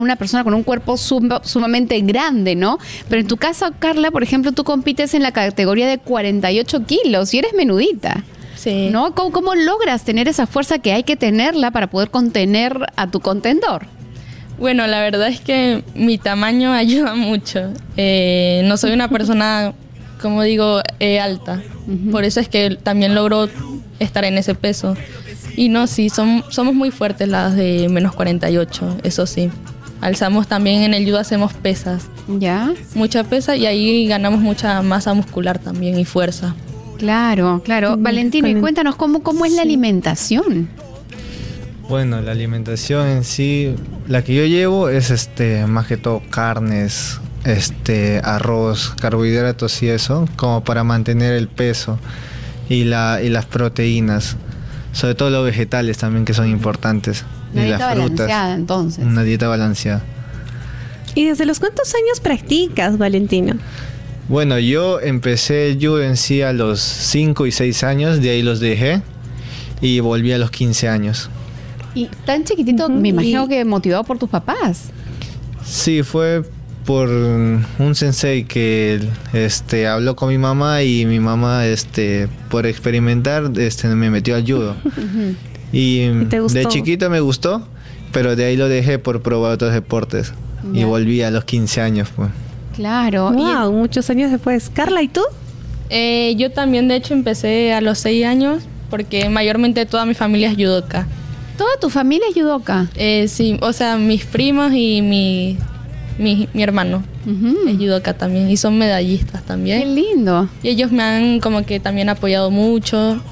una persona con un cuerpo sumamente grande, ¿no? Pero en tu caso, Carla, por ejemplo, tú compites en la categoría de 48 kilos y eres menudita. Sí. ¿No? ¿Cómo logras tener esa fuerza que hay que tenerla para poder contener a tu contendor? Bueno, la verdad es que mi tamaño ayuda mucho. No soy una persona, como digo, alta. Por eso es que también logro estar en ese peso. Y no, sí, somos muy fuertes las de menos 48, eso sí. Alzamos también en el judo, hacemos pesas. ¿Ya? Mucha pesa y ahí ganamos mucha masa muscular también y fuerza. Claro, claro. Valentino, y cuéntanos cómo es la alimentación. Bueno, la alimentación en sí, la que yo llevo es más que todo carnes, arroz, carbohidratos y eso, como para mantener el peso y las proteínas, sobre todo los vegetales también, que son importantes. Una y dieta las frutas. balanceada, entonces. Una dieta balanceada. ¿Y desde los cuántos años practicas, Valentino? Bueno, yo empecé judo en sí a los 5 y 6 años, de ahí los dejé y volví a los 15 años. Y tan chiquitito, me imagino que motivado por tus papás. Sí, fue por un sensei que habló con mi mamá y mi mamá por experimentar me metió al judo. Y de chiquito me gustó, pero de ahí lo dejé por probar otros deportes. Y volví a los 15 años, pues. Claro. Wow, muchos años después. Carla, ¿y tú? Yo también, de hecho, empecé a los 6 años, porque mayormente toda mi familia es judoka. ¿Toda tu familia es judoka? Sí, o sea, mis primos y mi hermano es judoka también, y son medallistas también. ¡Qué lindo! Y ellos me han como que también apoyado mucho.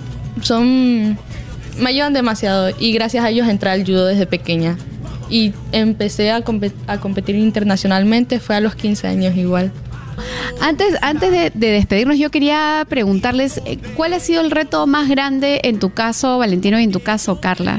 Me ayudan demasiado, y gracias a ellos entré al judo desde pequeña. Y empecé a competir internacionalmente, fue a los 15 años igual. Antes de despedirnos, yo quería preguntarles, ¿cuál ha sido el reto más grande en tu caso, Valentino, y en tu caso, Carla?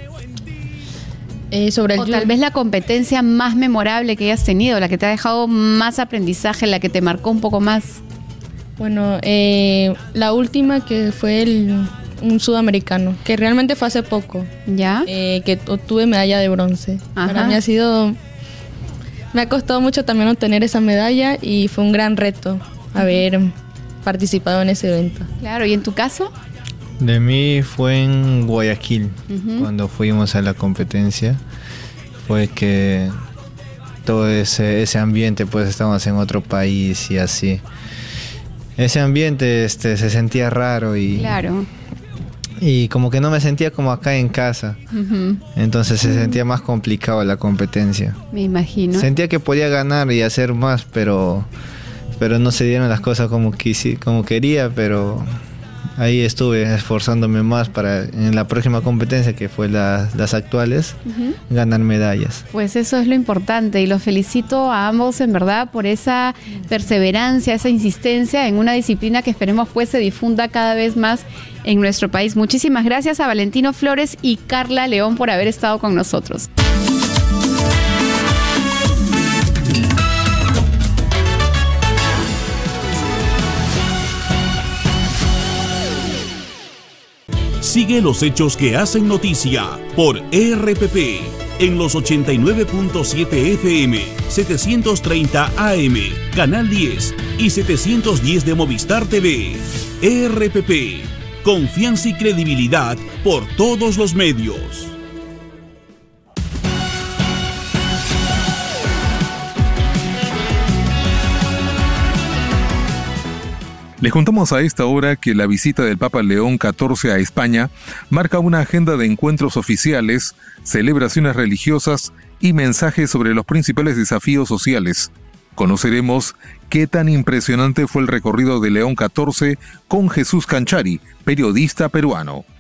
Sobre el judo. Tal vez la competencia más memorable que hayas tenido, la que te ha dejado más aprendizaje, la que te marcó un poco más. Bueno, la última que fue un sudamericano, que realmente fue hace poco. ¿Ya? Que obtuve medalla de bronce. Ajá. Para mí me ha costado mucho también obtener esa medalla y fue un gran reto haber participado en ese evento. Claro, ¿y en tu caso? De mí fue en Guayaquil, cuando fuimos a la competencia. Fue que todo ese ambiente, pues estábamos en otro país y así. Ese ambiente se sentía raro y... Claro. Y como que no me sentía como acá en casa. Entonces se sentía más complicado la competencia. Me imagino. Sentía que podía ganar y hacer más, pero no se dieron las cosas como quería, pero ahí estuve esforzándome más para en la próxima competencia, que fue las actuales, ganar medallas. Pues eso es lo importante, y los felicito a ambos en verdad por esa perseverancia, esa insistencia en una disciplina que esperemos pues se difunda cada vez más en nuestro país. Muchísimas gracias a Valentino Flores y Carla León por haber estado con nosotros. Sigue los hechos que hacen noticia por RPP en los 89.7 FM, 730 AM, Canal 10 y 710 de Movistar TV. RPP, confianza y credibilidad por todos los medios. Les contamos a esta hora que la visita del Papa León XIV a España marca una agenda de encuentros oficiales, celebraciones religiosas y mensajes sobre los principales desafíos sociales. Conoceremos qué tan impresionante fue el recorrido de León XIV con Jesús Canchari, periodista peruano.